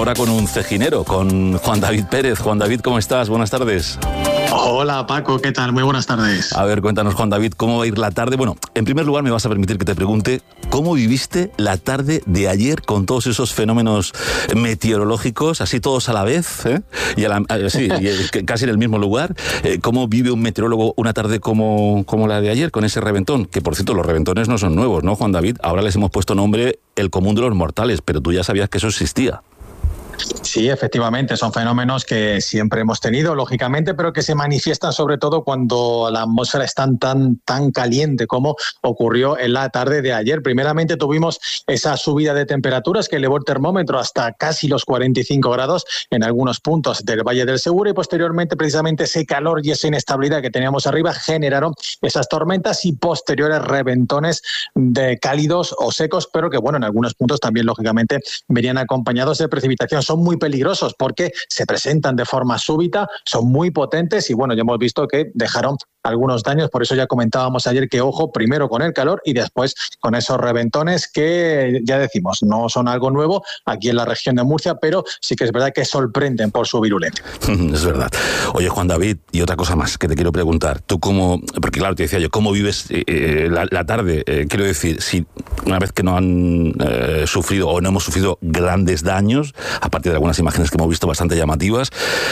ahora con un cejinero, con Juan David Pérez. Juan David, ¿cómo estás? Buenas tardes. Hola Paco, ¿qué tal? Muy buenas tardes. A ver, cuéntanos, Juan David, ¿cómo va a ir la tarde? Bueno, en primer lugar me vas a permitir que te pregunte ¿cómo viviste la tarde de ayer con todos esos fenómenos meteorológicos, así todos a la vez, y casi en el mismo lugar? ¿Cómo vive un meteorólogo una tarde como la de ayer, con ese reventón? Que, por cierto, los reventones no son nuevos, ¿no, Juan David? Ahora les hemos puesto nombre el común de los mortales, pero tú ya sabías que eso existía. Sí, efectivamente, son fenómenos que siempre hemos tenido, lógicamente, pero que se manifiestan sobre todo cuando la atmósfera es tan caliente como ocurrió en la tarde de ayer. Primeramente tuvimos esa subida de temperaturas que elevó el termómetro hasta casi los 45 grados en algunos puntos del Valle del Segura, y posteriormente precisamente ese calor y esa inestabilidad que teníamos arriba generaron esas tormentas y posteriores reventones de cálidos o secos, pero que bueno, en algunos puntos también lógicamente venían acompañados de precipitación. Son muy peligrosos porque se presentan de forma súbita, son muy potentes y bueno, ya hemos visto que dejaron algunos daños, por eso ya comentábamos ayer que ojo primero con el calor y después con esos reventones que ya decimos, no son algo nuevo aquí en la región de Murcia, pero sí que es verdad que sorprenden por su virulencia. Es verdad. Oye, Juan David, y otra cosa más que te quiero preguntar, tú cómo, porque claro, te decía yo, ¿cómo vives la tarde? Quiero decir, si una vez que no han sufrido o no hemos sufrido grandes daños, a partir de algunas imágenes que hemos visto bastante llamativas,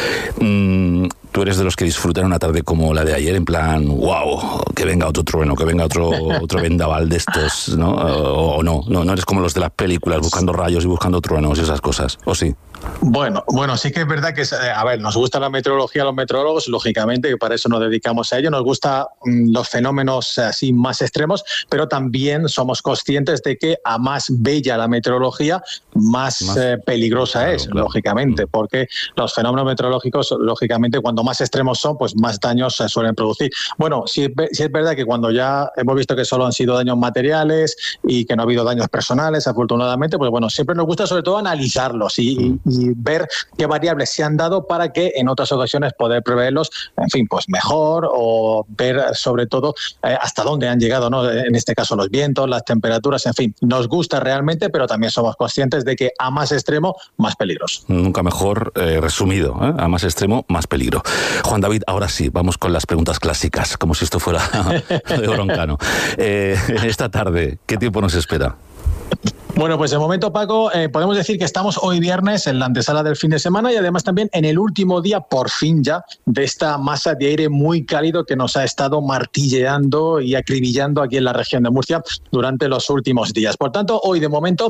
tú eres de los que disfrutan una tarde como la de ayer, en plan, wow, que venga otro trueno, que venga otro vendaval de estos, ¿no? O no eres como los de las películas, buscando rayos y buscando truenos y esas cosas, ¿o sí? Bueno, sí que es verdad que, a ver, nos gusta la meteorología a los meteorólogos, lógicamente, y para eso nos dedicamos a ello. Nos gustan los fenómenos así más extremos, pero también somos conscientes de que a más bella la meteorología, más peligrosa claro, es, claro. Lógicamente, porque los fenómenos meteorológicos, lógicamente, cuando más extremos son, pues más daños se suelen producir. Bueno, sí es verdad que cuando ya hemos visto que solo han sido daños materiales y que no ha habido daños personales, afortunadamente, pues bueno, siempre nos gusta sobre todo analizarlos y ver qué variables se han dado para que en otras ocasiones poder preverlos, en fin, pues mejor, o ver sobre todo hasta dónde han llegado, ¿no? En este caso los vientos, las temperaturas, en fin, nos gusta realmente, pero también somos conscientes de que a más extremo, más peligros. Nunca mejor resumido, ¿eh? A más extremo, más peligro. Juan David, ahora sí, vamos con las preguntas clásicas, como si esto fuera de Broncano. Esta tarde, ¿qué tiempo nos espera? Bueno, pues de momento, Paco, podemos decir que estamos hoy viernes en la antesala del fin de semana y además también en el último día, por fin ya, de esta masa de aire muy cálido que nos ha estado martilleando y acribillando aquí en la región de Murcia durante los últimos días. Por tanto, hoy de momento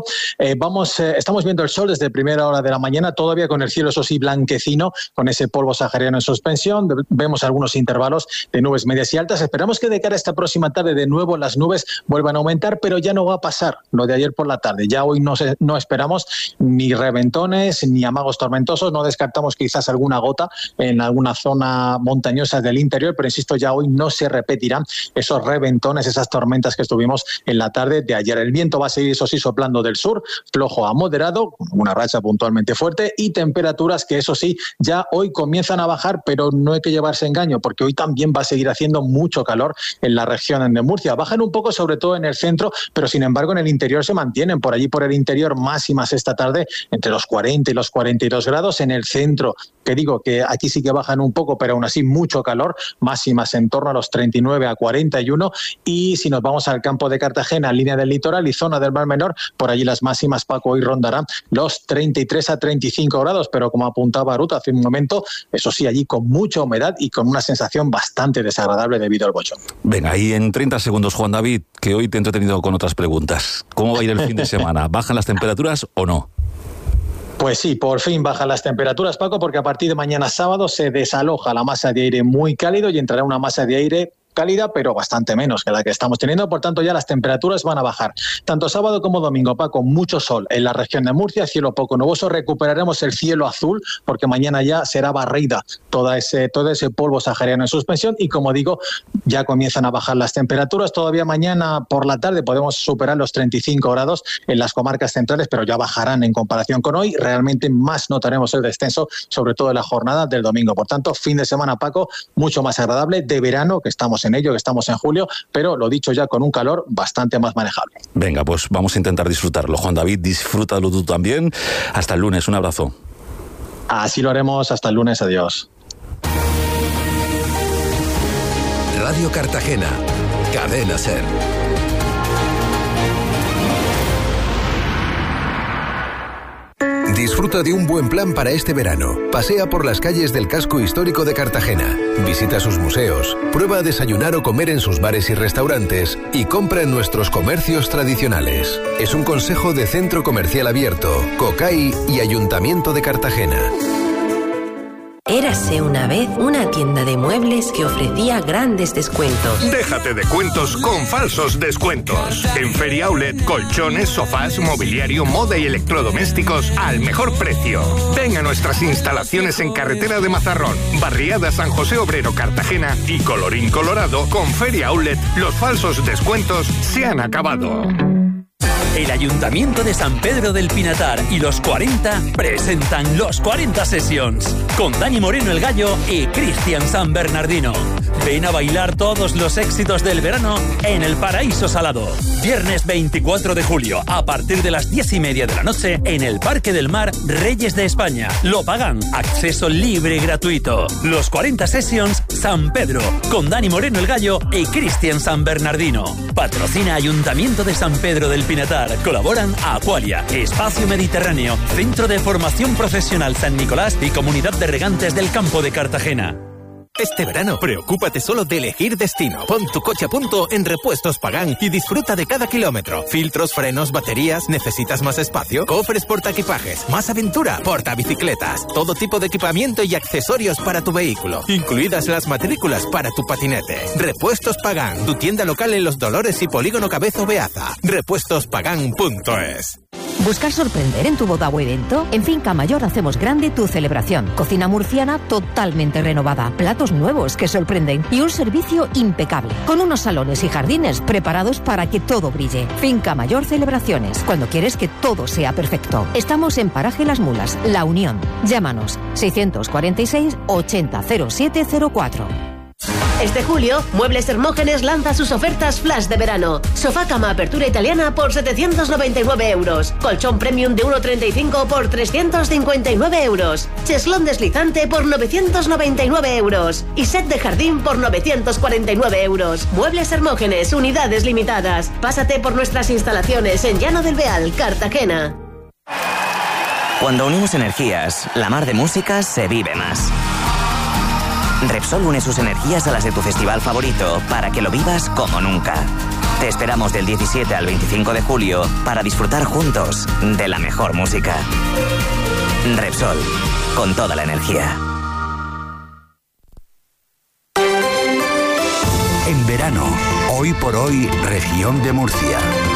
estamos viendo el sol desde primera hora de la mañana, todavía con el cielo, eso sí, blanquecino, con ese polvo sahariano en suspensión. Vemos algunos intervalos de nubes medias y altas. Esperamos que de cara a esta próxima tarde de nuevo las nubes vuelvan a aumentar, pero ya no va a pasar lo de ayer por la tarde. Ya hoy no esperamos ni reventones ni amagos tormentosos, no descartamos quizás alguna gota en alguna zona montañosa del interior, pero insisto, ya hoy no se repetirán esos reventones, esas tormentas que estuvimos en la tarde de ayer. El viento va a seguir, eso sí, soplando del sur, flojo a moderado, una racha puntualmente fuerte y temperaturas que, eso sí, ya hoy comienzan a bajar, pero no hay que llevarse engaño, porque hoy también va a seguir haciendo mucho calor en la región de Murcia. Bajan un poco, sobre todo en el centro, pero sin embargo en el interior se mantienen. Por allí, por el interior, máximas esta tarde entre los 40 y los 42 grados. En el centro, que digo que aquí sí que bajan un poco, pero aún así mucho calor, máximas en torno a los 39 a 41. Y si nos vamos al campo de Cartagena, línea del litoral y zona del Mar Menor, por allí las máximas, Paco, hoy rondarán los 33 a 35 grados, pero como apuntaba Ruth hace un momento, eso sí, allí con mucha humedad y con una sensación bastante desagradable debido al bochón. Venga, ahí en 30 segundos, Juan David, que hoy te he entretenido con otras preguntas. ¿Cómo va a ir el fin de semana? ¿Bajan las temperaturas o no? Pues sí, por fin bajan las temperaturas, Paco, porque a partir de mañana sábado se desaloja la masa de aire muy cálido y entrará una masa de aire cálida, pero bastante menos que la que estamos teniendo, por tanto ya las temperaturas van a bajar. Tanto sábado como domingo, Paco, mucho sol en la región de Murcia, cielo poco nuboso, recuperaremos el cielo azul, porque mañana ya será barrida todo ese polvo sahariano en suspensión y, como digo, ya comienzan a bajar las temperaturas. Todavía mañana por la tarde podemos superar los 35 grados en las comarcas centrales, pero ya bajarán en comparación con hoy. Realmente más notaremos el descenso, sobre todo en la jornada del domingo. Por tanto, fin de semana, Paco, mucho más agradable, de verano, que estamos en ello, que estamos en julio, pero lo dicho ya, con un calor bastante más manejable. Venga, pues vamos a intentar disfrutarlo. Juan David, disfrútalo tú también. Hasta el lunes, un abrazo. Así lo haremos, hasta el lunes, adiós. Radio Cartagena, Cadena SER. Disfruta de un buen plan para este verano. Pasea por las calles del casco histórico de Cartagena. Visita sus museos. Prueba a desayunar o comer en sus bares y restaurantes. Y compra en nuestros comercios tradicionales. Es un consejo de Centro Comercial Abierto, COCAI y Ayuntamiento de Cartagena. Érase una vez una tienda de muebles que ofrecía grandes descuentos. Déjate de cuentos con falsos descuentos. En Feria Outlet, colchones, sofás, mobiliario, moda y electrodomésticos al mejor precio. Ven a nuestras instalaciones en Carretera de Mazarrón, Barriada San José Obrero, Cartagena y colorín colorado. Con Feria Outlet, los falsos descuentos se han acabado. El Ayuntamiento de San Pedro del Pinatar y los 40 presentan los 40 Sessions con Dani Moreno el Gallo y Cristian San Bernardino. Ven a bailar todos los éxitos del verano en el Paraíso Salado. Viernes 24 de julio a partir de las 10:30 de la noche en el Parque del Mar Reyes de España. Lo pagan. Acceso libre y gratuito. Los 40 Sessions San Pedro con Dani Moreno el Gallo y Cristian San Bernardino. Patrocina Ayuntamiento de San Pedro del Pinatar. Colaboran Aqualia, Espacio Mediterráneo, Centro de Formación Profesional San Nicolás y Comunidad de Regantes del Campo de Cartagena. Este verano, preocúpate solo de elegir destino. Pon tu coche a punto en Repuestos Pagán y disfruta de cada kilómetro. Filtros, frenos, baterías. ¿Necesitas más espacio? Cofres portaequipajes, más aventura, portabicicletas, todo tipo de equipamiento y accesorios para tu vehículo, incluidas las matrículas para tu patinete. Repuestos Pagán, tu tienda local en Los Dolores y Polígono Cabezo Beaza. repuestospagan.es. ¿Buscas sorprender en tu boda o evento? En Finca Mayor hacemos grande tu celebración. Cocina murciana totalmente renovada, platos nuevos que sorprenden y un servicio impecable, con unos salones y jardines preparados para que todo brille. Finca Mayor Celebraciones, cuando quieres que todo sea perfecto. Estamos en Paraje Las Mulas, La Unión. Llámanos 646 80 0704. Este julio, Muebles Hermógenes lanza sus ofertas flash de verano. Sofá cama apertura italiana por 799 euros. Colchón premium de 1,35 por 359 euros. Cheslón deslizante por 999 euros. Y set de jardín por 949 euros. Muebles Hermógenes, unidades limitadas. Pásate por nuestras instalaciones en Llano del Beal, Cartagena. Cuando unimos energías, la mar de música se vive más. Repsol une sus energías a las de tu festival favorito para que lo vivas como nunca. Te esperamos del 17 al 25 de julio para disfrutar juntos de la mejor música. Repsol, con toda la energía. En verano, hoy por hoy, región de Murcia.